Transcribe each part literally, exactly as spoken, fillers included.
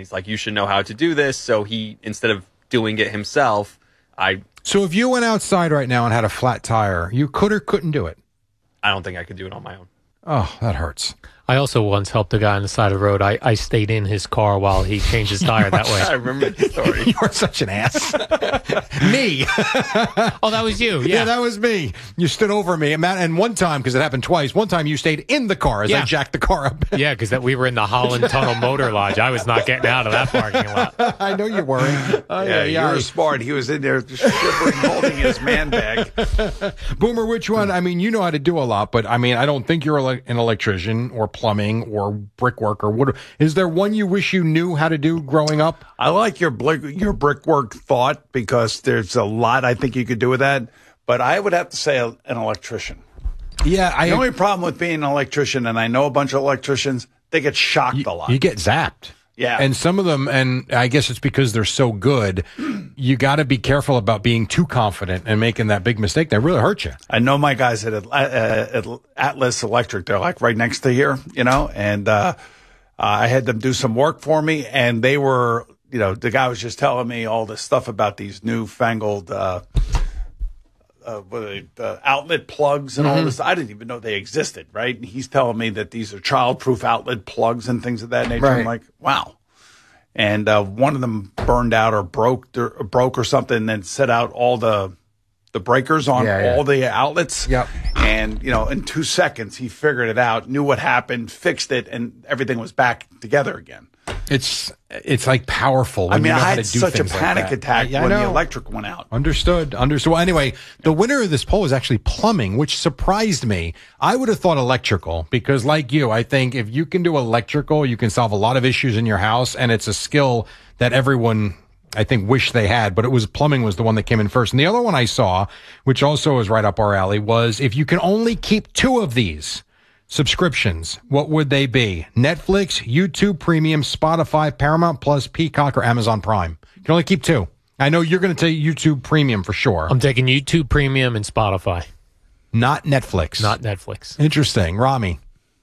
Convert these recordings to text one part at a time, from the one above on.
he's like, you should know how to do this. So he, instead of doing it himself, I... So if you went outside right now and had a flat tire, you could or couldn't do it? I don't think I could do it on my own. Oh, that hurts. I also once helped a guy on the side of the road. I, I stayed in his car while he changed his tire that way. I remember the story. You are such an ass. Me. Oh, that was you. Yeah. yeah, that was me. You stood over me. And, Matt, and one time, because it happened twice, one time you stayed in the car as Yeah. I jacked the car up. Yeah, because we were in the Holland Tunnel Motor Lodge. I was not getting out of that parking lot. I know you weren't. Oh, yeah, you were smart. He was in there shivering, holding his man bag. Boomer, which one? I mean, you know how to do a lot, but I mean, I don't think you're ele- an electrician or plumbing or brickwork or what. Is there one you wish you knew how to do growing up? I like your brick, your brickwork thought because there's a lot I think you could do with that. But I would have to say a, an electrician. Yeah, I. The only problem with being an electrician, and I know a bunch of electricians, they get shocked you, a lot. You get zapped. Yeah. And some of them, and I guess it's because they're so good, you got to be careful about being too confident and making that big mistake that really hurt you. I know my guys at, uh, at Atlas Electric, they're like right next to here, you know, and uh, I had them do some work for me, and they were, you know, the guy was just telling me all this stuff about these newfangled uh, uh, what are they, uh, outlet plugs and mm-hmm. all this. I didn't even know they existed, right? And he's telling me that these are child-proof outlet plugs and things of that nature. Right. I'm like, wow. And uh, one of them burned out or broke or broke or something, and then set out all the the breakers on yeah, yeah. all the outlets. Yep. And, you know, in two seconds, he figured it out, knew what happened, fixed it, and everything was back together again. It's it's like powerful. When I mean, you know I how had to do such a things panic like that. attack I, I when know. the electric went out. Understood. Understood. Well, anyway, the winner of this poll is actually plumbing, which surprised me. I would have thought electrical because, like you, I think if you can do electrical, you can solve a lot of issues in your house, and it's a skill that everyone, I think, wish they had. But it was plumbing was the one that came in first. And the other one I saw, which also is right up our alley, was if you can only keep two of these subscriptions, what would they be? Netflix, YouTube Premium, Spotify, Paramount Plus, Peacock, or Amazon Prime? You can only keep two. I know you're going to take YouTube Premium for sure. I'm taking YouTube Premium and Spotify. Not Netflix. Not Netflix. Interesting. Rami.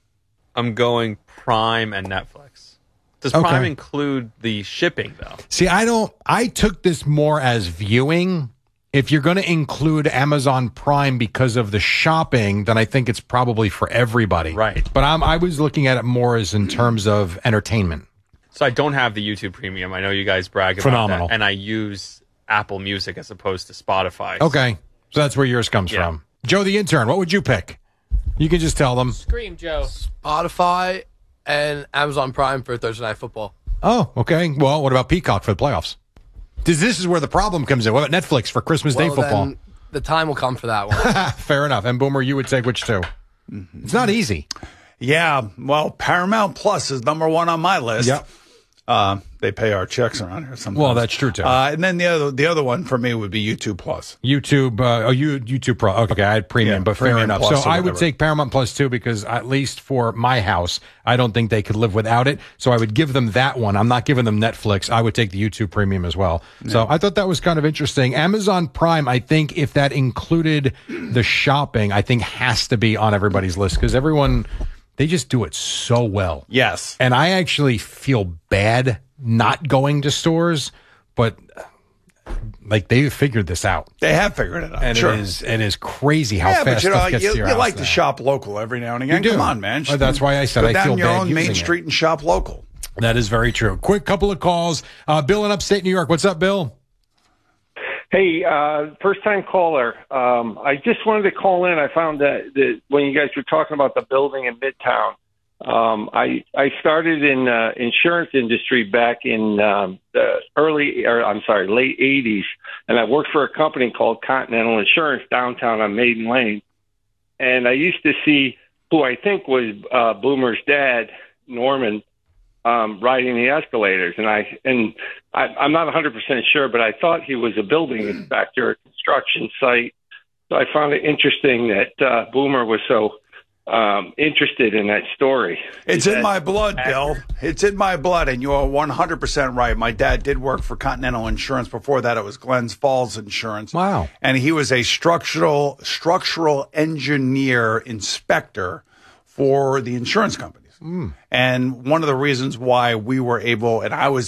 I'm going Prime and Netflix. Does Okay. Prime include the shipping, though? See, I don't, I took this more as viewing. If you're going to include Amazon Prime because of the shopping, then I think it's probably for everybody. Right. But I'm, I was looking at it more as in terms of entertainment. So I don't have the YouTube Premium. I know you guys brag about Phenomenal. that. And I use Apple Music as opposed to Spotify. Okay. So that's where yours comes Yeah. from. Joe, the intern, what would you pick? You can just tell them. Scream, Joe. Spotify and Amazon Prime for Thursday Night Football. Oh, okay. Well, what about Peacock for the playoffs? This, this is where the problem comes in. What about Netflix for Christmas well, Day football? Then the time will come for that one. Fair enough. And Boomer, you would take which two? Mm-hmm. It's not easy. Yeah, well, Paramount Plus is number one on my list. Yep. Uh, they pay our checks around here sometimes. Well, that's true, too. Uh, and then the other the other one for me would be YouTube Plus. YouTube, uh, oh, you, YouTube Pro. Okay, I had premium, Yeah, but fair Premium enough. Plus So or I would whatever. take Paramount Plus too, because at least for my house, I don't think they could live without it. So I would give them that one. I'm not giving them Netflix. I would take the YouTube Premium as well. So I thought that was kind of interesting. Amazon Prime, I think if that included the shopping, I think has to be on everybody's list because everyone, they just do it so well. Yes. And I actually feel bad not going to stores, but like they've figured this out. They have figured it out. And sure. it is it is crazy how yeah, fast but you know, stuff gets you, to your you house like now. to shop local every now and again. You do. Come on, man. Well, that's why I said Go I down feel your bad own using main it. street and shop local. That is very true. Quick couple of calls. Uh, Bill in upstate New York. What's up, Bill? Hey, uh, first time caller. Um, I just wanted to call in. I found that, that when you guys were talking about the building in Midtown, um, I I started in uh, insurance industry back in um, the early, or I'm sorry, late eighties, and I worked for a company called Continental Insurance downtown on Maiden Lane, and I used to see who I think was uh, Boomer's dad, Norman, um, riding the escalators, and I and I, I'm not one hundred percent sure, but I thought he was a building inspector, a construction site. So I found it interesting that uh, Boomer was so um, interested in that story. It's Is in that my blood, accurate? Bill. It's in my blood, and you are one hundred percent right. My dad did work for Continental Insurance. Before that, it was Glens Falls Insurance. Wow. And he was a structural structural engineer inspector for the insurance companies. Mm. And one of the reasons why we were able, and I was